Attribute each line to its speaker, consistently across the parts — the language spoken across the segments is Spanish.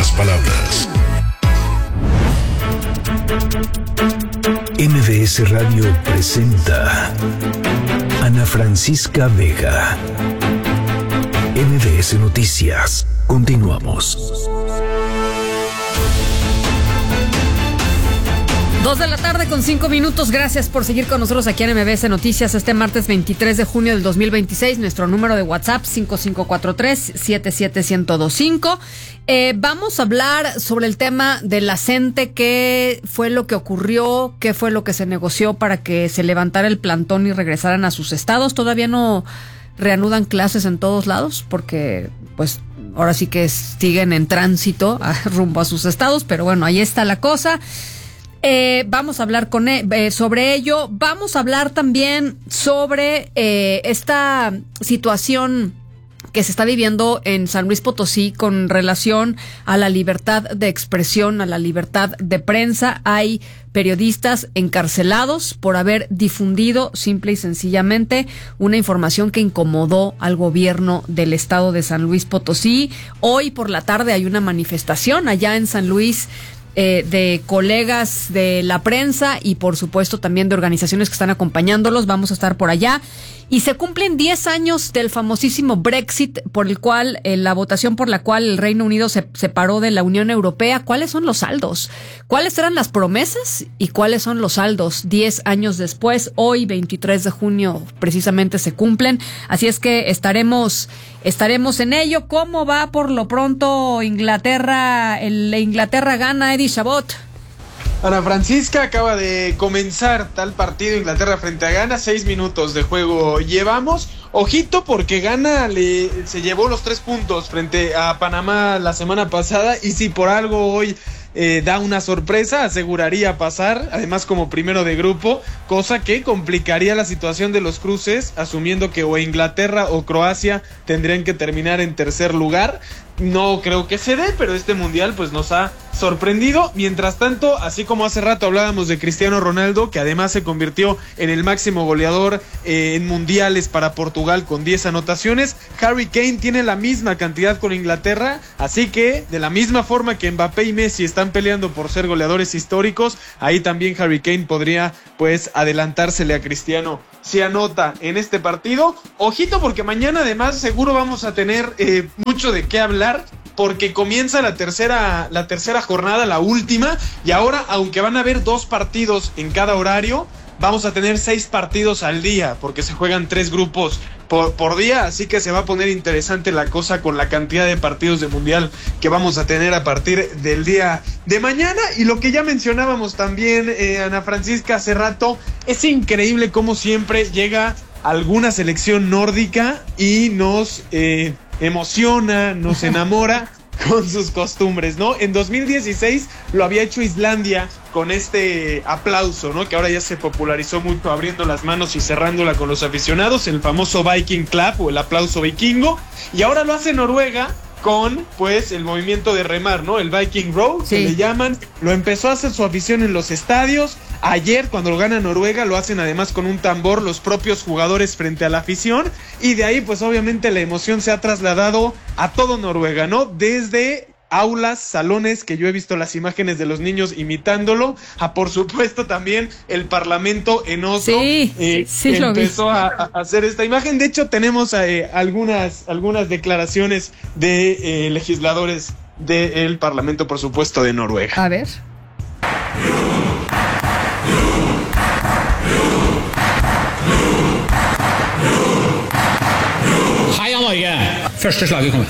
Speaker 1: las palabras. MBS Radio presenta Ana Francisca Vega. MBS Noticias. Continuamos.
Speaker 2: 2:05 p.m. Gracias por seguir con nosotros aquí en MBS Noticias este martes 23 de junio del 2026. Nuestro número de WhatsApp 5543-77125. Vamos a hablar sobre el tema de la CENTE, qué fue lo que ocurrió, qué fue lo que se negoció para que se levantara el plantón y regresaran a sus estados. Todavía no reanudan clases en todos lados porque pues ahora sí que siguen en tránsito rumbo a sus estados, pero bueno, ahí está la cosa. Vamos a hablar sobre ello. Vamos a hablar también sobre esta situación que se está viviendo en San Luis Potosí con relación a la libertad de expresión, a la libertad de prensa. Hay periodistas encarcelados por haber difundido simple y sencillamente una información que incomodó al gobierno del estado de San Luis Potosí. Hoy por la tarde hay una manifestación allá en San Luis de colegas de la prensa y por supuesto también de organizaciones que están acompañándolos. Vamos a estar por allá. Y se cumplen 10 años del famosísimo Brexit, por el cual, la votación por la cual el Reino Unido se separó de la Unión Europea. ¿Cuáles son los saldos? ¿Cuáles eran las promesas y cuáles son los saldos 10 años después? Hoy, 23 de junio, precisamente se cumplen. Así es que estaremos en ello. ¿Cómo va por lo pronto Inglaterra? Inglaterra gana, Eddie Chabot.
Speaker 3: Ana Francisca, acaba de comenzar tal partido Inglaterra frente a Ghana, 6 minutos de juego llevamos. Ojito porque Ghana se llevó los 3 puntos frente a Panamá la semana pasada y si por algo hoy da una sorpresa, aseguraría pasar, además como primero de grupo, cosa que complicaría la situación de los cruces, asumiendo que o Inglaterra o Croacia tendrían que terminar en tercer lugar. No creo que se dé, pero este mundial pues nos ha sorprendido. Mientras tanto, así como hace rato hablábamos de Cristiano Ronaldo, que además se convirtió en el máximo goleador en mundiales para Portugal con 10 anotaciones, Harry Kane tiene la misma cantidad con Inglaterra, así que de la misma forma que Mbappé y Messi están peleando por ser goleadores históricos, ahí también Harry Kane podría pues adelantársele a Cristiano si anota en este partido. Ojito porque mañana además seguro vamos a tener mucho de qué hablar, porque comienza la tercera jornada, la última, y ahora aunque van a haber 2 partidos en cada horario, vamos a tener 6 partidos al día, porque se juegan 3 grupos por día, así que se va a poner interesante la cosa con la cantidad de partidos de mundial que vamos a tener a partir del día de mañana. Y lo que ya mencionábamos también, Ana Francisca, hace rato, es increíble cómo siempre llega alguna selección nórdica y nos emociona, nos enamora con sus costumbres, ¿no? En 2016 lo había hecho Islandia con este aplauso, ¿no? Que ahora ya se popularizó mucho, abriendo las manos y cerrándola con los aficionados, el famoso Viking Clap o el aplauso vikingo, y ahora lo hace Noruega con, pues, el movimiento de remar, ¿no? El Viking Row, sí, que le llaman. Lo empezó a hacer su afición en los estadios. Ayer, cuando lo gana Noruega, lo hacen además con un tambor los propios jugadores frente a la afición. Y de ahí, pues, obviamente la emoción se ha trasladado a todo Noruega, ¿no? Desde aulas, salones, que yo he visto las imágenes de los niños imitándolo, a por supuesto también el Parlamento en Oslo,
Speaker 2: sí,
Speaker 3: empezó a hacer esta imagen. De hecho tenemos algunas declaraciones de legisladores del Parlamento, por supuesto, de Noruega.
Speaker 2: A ver.
Speaker 4: Heia Norge! Første slaget kommer.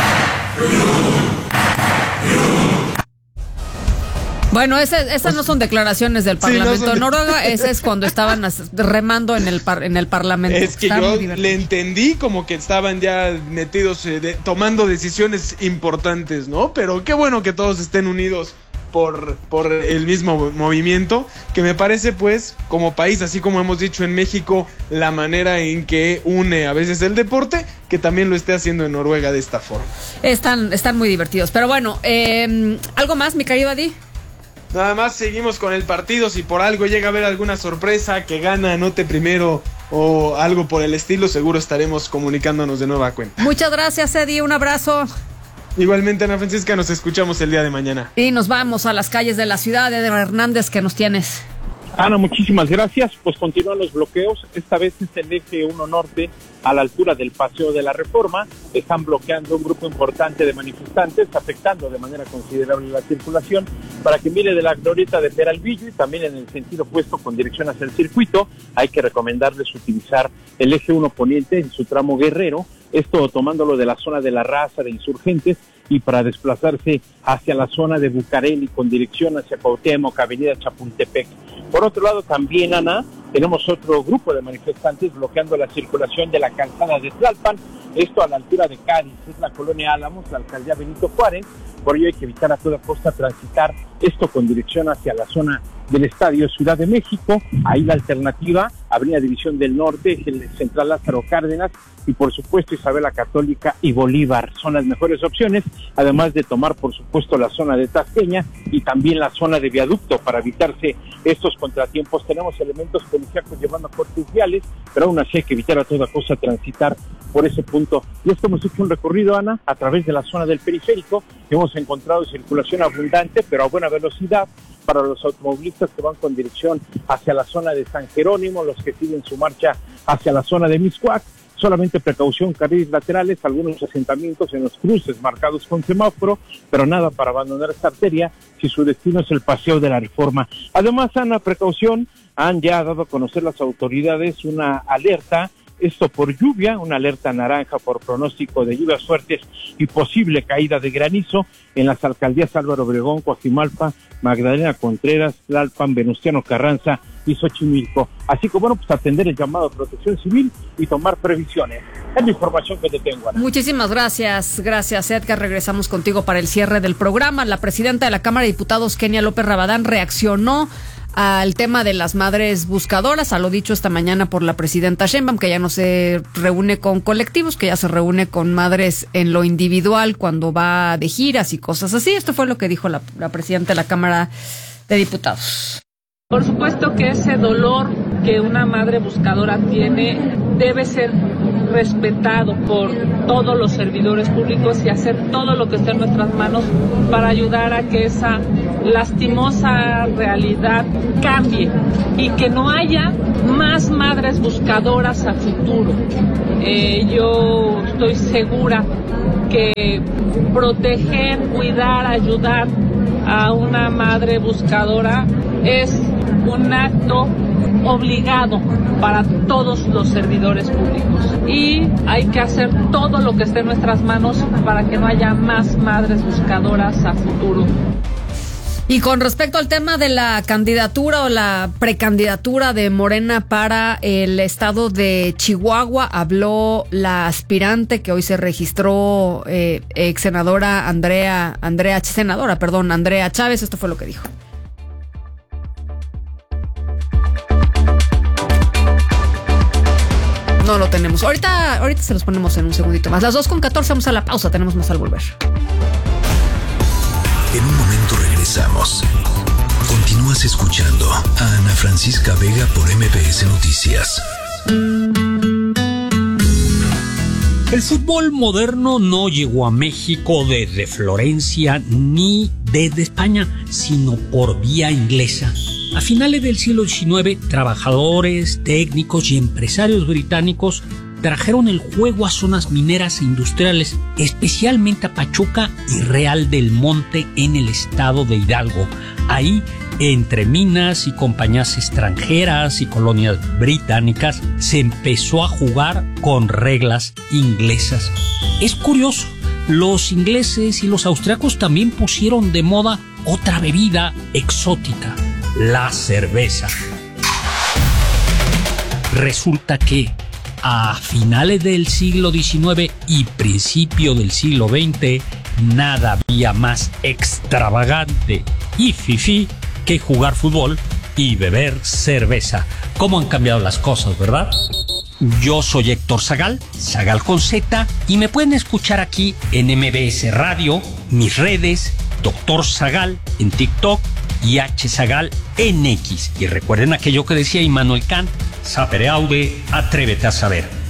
Speaker 2: Bueno, esas no son declaraciones del Parlamento de Noruega, ese es cuando estaban remando en el Parlamento.
Speaker 3: Es que yo le entendí como que estaban ya metidos, tomando decisiones importantes, ¿no? Pero qué bueno que todos estén unidos por el mismo movimiento, que me parece, pues, como país, así como hemos dicho en México, la manera en que une a veces el deporte, que también lo esté haciendo en Noruega de esta forma.
Speaker 2: Están muy divertidos, pero bueno, ¿algo más, mi querido Adi?
Speaker 3: Nada más, seguimos con el partido. Si por algo llega a haber alguna sorpresa, que gana, anote primero o algo por el estilo, seguro estaremos comunicándonos de nueva cuenta.
Speaker 2: Muchas gracias, Eddie, un abrazo.
Speaker 3: Igualmente, Ana Francisca, nos escuchamos el día de mañana.
Speaker 2: Y nos vamos a las calles de la ciudad. Edgar Hernández, ¿qué nos tienes?
Speaker 5: Ana, muchísimas gracias. Pues continúan los bloqueos. Esta vez es el eje 1 norte a la altura del Paseo de la Reforma. Están bloqueando un grupo importante de manifestantes, afectando de manera considerable la circulación para que mire de la glorieta de Peralvillo y también en el sentido opuesto con dirección hacia el circuito. Hay que recomendarles utilizar el eje 1 poniente en su tramo Guerrero, esto tomándolo de la zona de La Raza, de Insurgentes, y para desplazarse hacia la zona de Bucareli con dirección hacia Cuauhtémoc, Avenida Chapultepec. Por otro lado también, Ana, tenemos otro grupo de manifestantes bloqueando la circulación de la calzada de Tlalpan, esto a la altura de Cádiz, es la colonia Álamos, la alcaldía Benito Juárez. Por ello hay que evitar a toda costa transitar esto con dirección hacia la zona del Estadio Ciudad de México. Ahí la alternativa, Avenida División del Norte, el Central Lázaro Cárdenas y por supuesto Isabel la Católica y Bolívar son las mejores opciones, además de tomar por supuesto la zona de Tasqueña y también la zona de Viaducto para evitarse estos contratiempos. Tenemos elementos policíacos llevando cortes viales, pero aún así hay que evitar a toda cosa transitar por ese punto. Y esto hemos hecho un recorrido, Ana, a través de la zona del periférico. Hemos encontrado circulación abundante, pero a buena velocidad para los automovilistas que van con dirección hacia la zona de San Jerónimo, los que siguen su marcha hacia la zona de Mixcoac. Solamente precaución, carriles laterales, algunos asentamientos en los cruces marcados con semáforo, pero nada para abandonar esta arteria si su destino es el Paseo de la Reforma. Además, Ana, precaución, han ya dado a conocer las autoridades una alerta, esto por lluvia, una alerta naranja por pronóstico de lluvias fuertes y posible caída de granizo en las alcaldías Álvaro Obregón, Coajimalpa, Magdalena Contreras, Tlalpan, Venustiano Carranza y Xochimilco. Así que bueno, pues atender el llamado de Protección Civil y tomar previsiones. Es la información que te tengo, Ana.
Speaker 2: Muchísimas gracias, Edgar. Regresamos contigo para el cierre del programa. La presidenta de la Cámara de Diputados, Kenia López Rabadán, reaccionó al tema de las madres buscadoras, a lo dicho esta mañana por la presidenta Sheinbaum, que ya no se reúne con colectivos, que ya se reúne con madres en lo individual cuando va de giras y cosas así. Esto fue lo que dijo la presidenta de la Cámara de Diputados.
Speaker 6: Por supuesto que ese dolor que una madre buscadora tiene debe ser respetado por todos los servidores públicos y hacer todo lo que esté en nuestras manos para ayudar a que esa lastimosa realidad cambie y que no haya más madres buscadoras a futuro. Yo estoy segura que proteger, cuidar, ayudar a una madre buscadora es un acto obligado para todos los servidores públicos y hay que hacer todo lo que esté en nuestras manos para que no haya más madres buscadoras a futuro.
Speaker 2: Y con respecto al tema de la candidatura o la precandidatura de Morena para el estado de Chihuahua, habló la aspirante que hoy se registró, ex senadora Andrea Chávez. Esto fue lo que dijo. No lo tenemos. Ahorita se los ponemos en un segundito más. Las 2:14, vamos a la pausa. Tenemos más al volver.
Speaker 1: En un momento regresamos. Continúas escuchando a Ana Francisca Vega por MBS Noticias.
Speaker 7: El fútbol moderno no llegó a México desde Florencia ni desde España, sino por vía inglesa. A finales del siglo XIX, trabajadores, técnicos y empresarios británicos trajeron el juego a zonas mineras e industriales, especialmente a Pachuca y Real del Monte en el estado de Hidalgo. Ahí, entre minas y compañías extranjeras y colonias británicas, se empezó a jugar con reglas inglesas. Es curioso, los ingleses y los austriacos también pusieron de moda otra bebida exótica, la cerveza. Resulta que a finales del siglo XIX y principio del siglo XX, nada había más extravagante y fifí que jugar fútbol y beber cerveza. ¿Cómo han cambiado las cosas, verdad? Yo soy Héctor Zagal, Zagal con Z, y me pueden escuchar aquí en MBS Radio, mis redes, Dr. Zagal en TikTok y H. Zagal en X. Y recuerden aquello que decía Immanuel Kant: sapere aude, atrévete a saber.